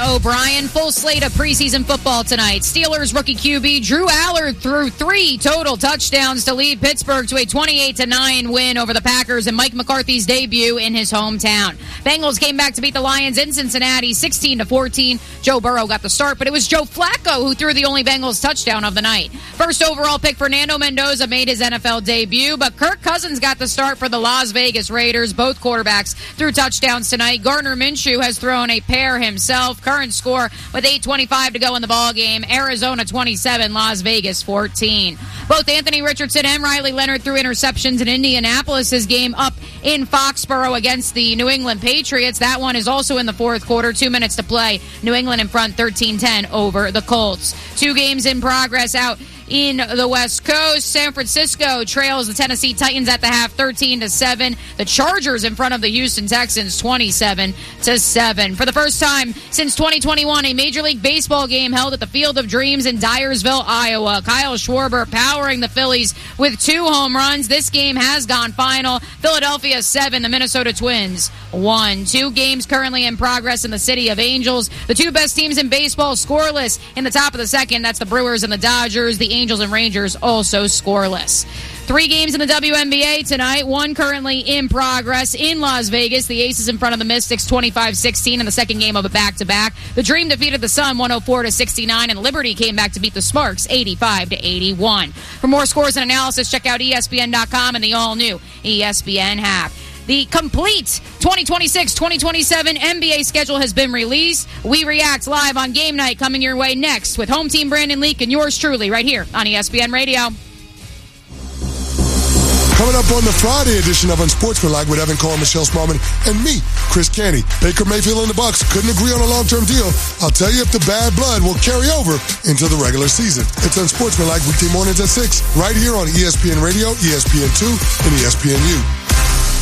O'Brien. Full slate of preseason football tonight. Steelers rookie QB Drew Allard threw 3 total touchdowns to lead Pittsburgh to a 28-9 win over the Packers in Mike McCarthy's debut in his hometown. Bengals came back to beat the Lions in Cincinnati 16-14. Joe Burrow got the start, but it was Joe Flacco who threw the only Bengals touchdown of the night. First overall pick Fernando Mendoza made his NFL debut, but Kirk Cousins got the start for the Las Vegas Raiders. Both quarterbacks threw touchdowns tonight. Gardner Minshew has thrown a pair himself. Current score with 8:25 to go in the ball game. Arizona 27, Las Vegas 14. Both Anthony Richardson and Riley Leonard threw interceptions in Indianapolis' game up in Foxborough against the New England Patriots. That one is also in the fourth quarter. 2 minutes to play. New England in front 13-10 over the Colts. 2 games in progress out in the West Coast. San Francisco trails the Tennessee Titans at the half 13-7. The Chargers in front of the Houston Texans 27-7. For the first time since 2021, a Major League Baseball game held at the Field of Dreams in Dyersville, Iowa. Kyle Schwarber powering the Phillies with 2 home runs. This game has gone final. Philadelphia 7, the Minnesota Twins 1. 2 games currently in progress in the City of Angels. The 2 best teams in baseball scoreless in the top of the second. That's the Brewers and the Dodgers. The Angels and Rangers also scoreless. 3 games in the WNBA tonight. 1 currently in progress in Las Vegas. The Aces in front of the Mystics 25-16 in the second game of a back-to-back. The Dream defeated the Sun 104-69, and Liberty came back to beat the Sparks 85-81. For more scores and analysis, check out ESPN.com and the all-new ESPN app. The complete 2026-2027 NBA schedule has been released. We react live on Game Night coming your way next with home team Brandon Leak and yours truly right here on ESPN Radio. Coming up on the Friday edition of Unsportsmanlike with Evan Cole, Michelle Smallman, and me, Chris Canty. Baker Mayfield and the Bucks couldn't agree on a long-term deal. I'll tell you if the bad blood will carry over into the regular season. It's Unsportsmanlike weekday mornings at 6 right here on ESPN Radio, ESPN2, and ESPNU.